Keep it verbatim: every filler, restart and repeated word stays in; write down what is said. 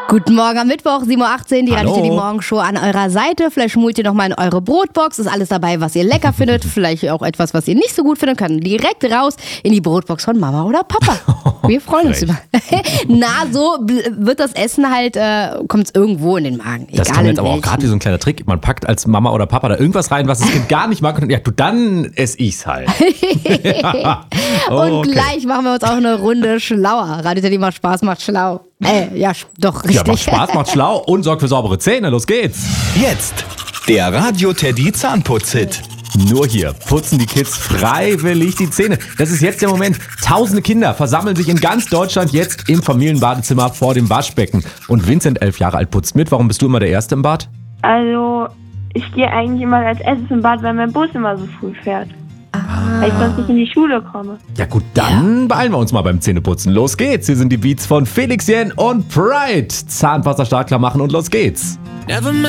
Guten Morgen am Mittwoch, sieben Uhr achtzehn, die Hallo. Radio City Morgenshow an eurer Seite. Vielleicht schmult ihr nochmal in eure Brotbox, ist alles dabei, was ihr lecker findet. Vielleicht auch etwas, was ihr nicht so gut findet, kann direkt raus in die Brotbox von Mama oder Papa. Wir freuen uns über. Na, so wird das Essen halt, äh, kommt es irgendwo in den Magen. Das Egal kann in jetzt aber auch welchen. gerade wie so ein kleiner Trick. Man packt als Mama oder Papa da irgendwas rein, was das Kind gar nicht mag. Und ja, du, dann esse ich's halt. Ja. Und Okay. gleich machen wir uns auch eine Runde schlauer. Radio City macht Spaß, macht schlau. Äh, ja, sch- doch, richtig. Ja, macht Spaß, macht schlau und sorgt für saubere Zähne. Los geht's. Jetzt der Radio Teddy Zahnputz-Hit. Nur hier putzen die Kids freiwillig die Zähne. Das ist jetzt der Moment. Tausende Kinder versammeln sich in ganz Deutschland jetzt im Familienbadezimmer vor dem Waschbecken. Und Vincent, elf Jahre alt, putzt mit. Warum bist du immer der Erste im Bad? Also, ich gehe eigentlich immer als erstes im Bad, weil mein Bus immer so früh fährt. Weil ich sonst nicht in die Schule komme. Ja gut, dann beeilen wir uns mal beim Zähneputzen. Los geht's. Hier sind die Beats von Felix Jähn und Pride. Zahnpasta stark klar machen und los geht's. Never mind.